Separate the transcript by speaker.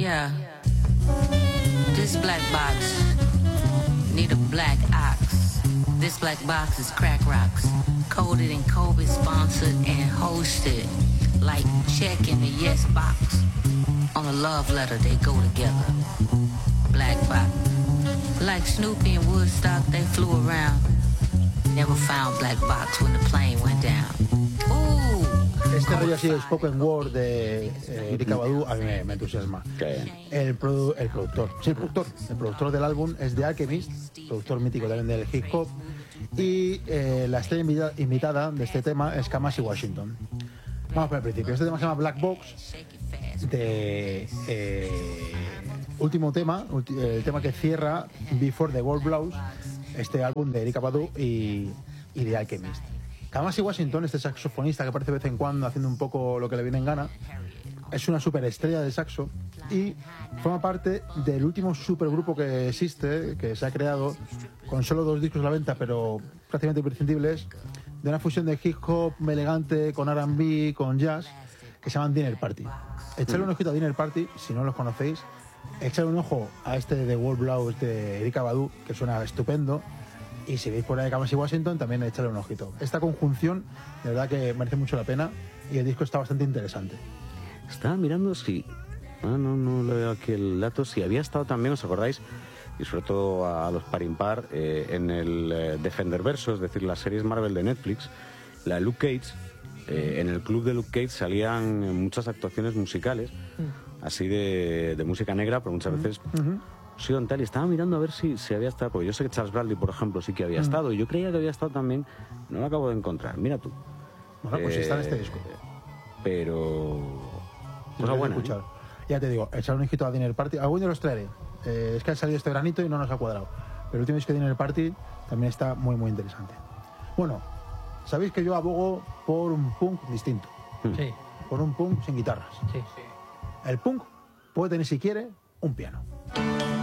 Speaker 1: Yeah. This black box need a black ox. This black box is Crack Rocks, coded and COVID sponsored and hosted, like check in the yes box. On a love letter, they go together. Black box. Like Snoopy and Woodstock, they flew around. Never found black box when the plane went down. Ooh.
Speaker 2: Este rollo así de spoken word de Erykah Badu a mí me entusiasma. El productor del álbum es The Alchemist, productor mítico también del hip hop, y la estrella invitada de este tema es Kamasi Washington. Vamos por el principio. Este tema se llama Black Box, de último tema, el tema que cierra Before the World Blows, este álbum de Erykah Badu y The Alchemist. Kamasi Washington, este saxofonista que aparece de vez en cuando haciendo un poco lo que le viene en gana, es una superestrella de saxo y forma parte del último supergrupo que existe, que se ha creado con solo 2 discos a la venta, pero prácticamente imprescindibles, de una fusión de hip hop elegante con R&B, con jazz, que se llaman Dinner Party. Echadle un ojito a Dinner Party, si no los conocéis. Echadle un ojo a este de The World Blows de Erykah Badu, que suena estupendo. Y si veis por ahí Kamasi Washington, también echadle un ojito. Esta conjunción, de verdad que merece mucho la pena y el disco está bastante interesante.
Speaker 3: Estaba mirando si... no le veo aquí el dato. Si había estado también, ¿os acordáis? Y sobre todo a los par impar, en el Defenderverso, es decir, las series Marvel de Netflix, la de Luke Cage, en el club de Luke Cage salían muchas actuaciones musicales, así de música negra, pero muchas veces... occidental, y estaba mirando a ver si había estado, porque yo sé que Charles Bradley, por ejemplo, sí que había estado, y yo creía que había estado también, no lo acabo de encontrar, mira tú.
Speaker 2: Bueno, pues está en este disco.
Speaker 3: Pero... cosa buena,
Speaker 2: escuchar. Ya te digo, echar un ojito a Dinner Party, algún día los traeré. Es que ha salido este veranito y no nos ha cuadrado. Pero el último disco de Dinner Party también está muy, muy interesante. Bueno, sabéis que yo abogo por un punk distinto.
Speaker 4: Sí.
Speaker 2: Por un punk sin guitarras.
Speaker 4: Sí.
Speaker 2: El punk puede tener, si quiere, un piano.